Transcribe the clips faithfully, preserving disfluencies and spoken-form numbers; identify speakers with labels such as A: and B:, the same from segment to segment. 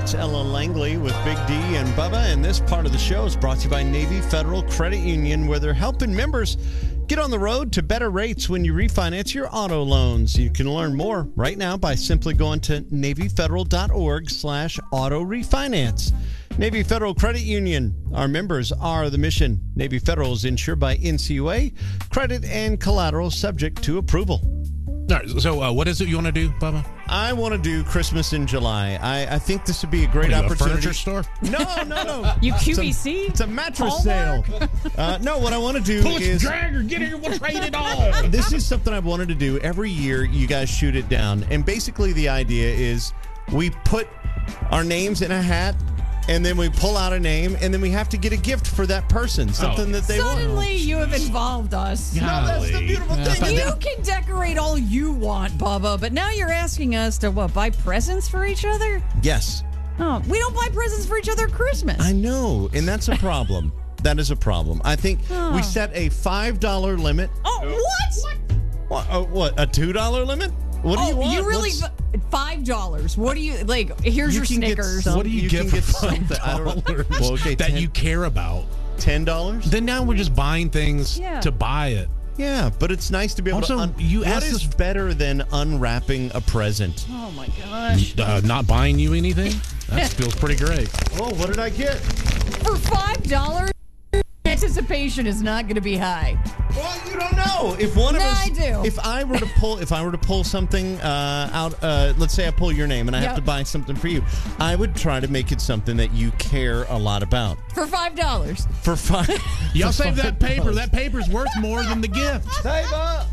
A: It's Ella Langley with Big D and Bubba, and this part of the show is brought to you by Navy Federal Credit Union, where they're helping members get on the road to better rates when you refinance your auto loans. You can learn more right now by simply going to NavyFederal.org slash auto refinance. Navy Federal Credit Union. Our members are the mission. Navy Federal is insured by N C U A. Credit and collateral subject to approval.
B: All right, so uh, what is it you want to do, Bubba?
A: I want to do Christmas in July. I, I think this would be a great
B: What are you,
A: opportunity.
B: A furniture store?
A: No, no, no.
C: You Q V C?
A: It's a, it's a mattress
C: Hallmark?
A: sale. Uh, no, what I want to do
B: Push,
A: is...
B: drag, or get it, we'll trade it all.
A: This is something I've wanted to do. Every year, you guys shoot it down. And basically, the idea is we put our names in a hat, and then we pull out a name, and then we have to get a gift for that person, something
B: Oh.
A: that they
C: Suddenly
A: want.
C: you have involved us.
A: No, that's the beautiful
B: Yeah,
A: thing.
C: You can decorate all you want, Bubba, but now you're asking us to, what, buy presents for each other?
A: Yes,
C: Oh, we don't buy presents for each other at Christmas.
A: I know, and that's a problem. That is a problem. I think
C: Oh.
A: we set a five dollar limit.
C: Oh, what?
A: What, uh, what a two dollar limit? What do
C: oh,
A: you want?
C: really?
A: Let's-
C: Five dollars. What do you like? Here's
A: You
C: your
A: can get
C: Snickers.
A: some-
B: What do you,
A: You
B: get
A: can
B: for
A: get
B: five
A: something- I don't know.
B: dollars
A: Well, okay,
B: that
A: ten
B: you care about?
A: ten dollars?
B: Then now we're just buying things
C: Yeah.
B: to buy it.
A: Yeah, but it's nice to be able
B: Also,
A: to. Un-
B: you
A: what
B: asked
A: is
B: us-
A: better than unwrapping a present?
C: Oh my gosh!
B: Uh, not buying you anything? That feels pretty great.
A: Oh, what did I get?
C: For five dollars, anticipation is not going to be high.
A: Well, you don't know. If one of
C: No,
A: us,
C: I do.
A: if I were to pull, if I were to pull something uh, out, uh, let's say I pull your name and I have
C: Yep.
A: to buy something for you, I would try to make it something that you care a lot about.
C: For five dollars.
A: For fun.
B: Y'all save that paper. That paper's worth more than the gift.
A: Save up.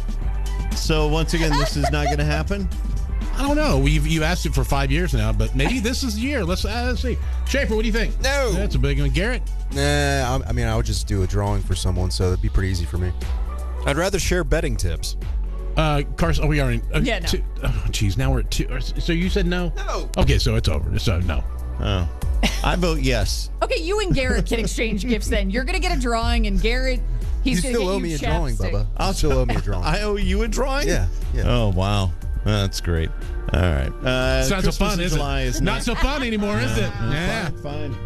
A: So once again, this is not going to happen.
B: I don't know. We've you asked it for five years now, but maybe this is the year. Let's, uh, let's see. Schaefer, what do you think?
D: No.
B: That's a big one. Garrett?
D: Nah, I, I mean, I would just do a drawing for someone, so it'd be pretty easy for me.
E: I'd rather share betting tips.
B: Uh, Carson, oh, we are in. Uh,
C: Yeah, no.
B: two, oh, geez, now we're at two. So you said no?
E: No.
B: Okay, so it's over. So no.
A: Oh, I vote yes.
C: Okay, you and Garrett can exchange gifts. Then you're going to get a drawing, and Garrett, he's
D: you
C: going to
D: still
C: get
D: owe
C: you
D: me a drawing,
C: chapstick.
D: Bubba. I'll still owe me a drawing.
A: I owe you a drawing.
D: Yeah, yeah.
A: Oh wow, that's great. All right. Uh,
B: It's not
A: Christmas
B: so fun,
A: in
B: is
A: July
B: it?
A: Is
B: not so fun anymore, is it?
A: Uh,
B: Yeah.
A: Fine. fine.